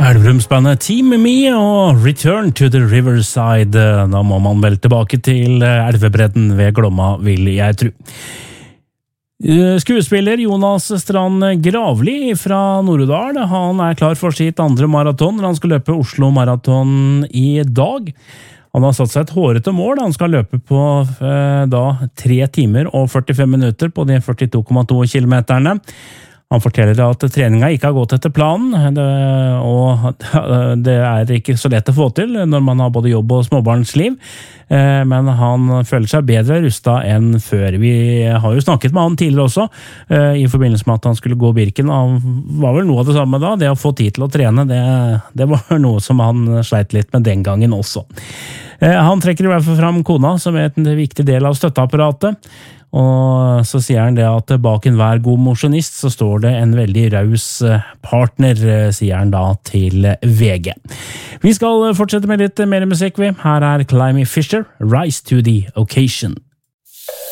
Elverumsbandet Team Me og Return to the Riverside. Da må man vel tilbake til elvebredden ved Glomma, vil jeg tro. Skuespiller Jonas Strand Gravli fra Nord-Odal, han klar for sitt andre maraton. Han skal løpe Oslo Maraton i dag. Han har satt seg et hårete mål. Han skal løpe på 3 timer og 45 minutter på de 42,2 kilometerne. Han forteller at treninga ikke har gått etter planen, og det ikke så lett å få til når man har både jobb og småbarnsliv, men han føler seg bedre rustet enn før. Vi har jo snakket med han tidligere også, i forbindelse med at han skulle gå Birken. Han var vel noe av det samme da, det å få tid til å trene, det var noe som han sleit litt med den gangen også. Han trekker i hvert fall fram kona som en viktig del av støtteapparatet, og så sier han det at bak enhver god mosjonist så står det en veldig raus partner, sier han da til VG. Vi skal fortsette med litt mer musikk. Her Climby Fisher, Rise to the Occasion.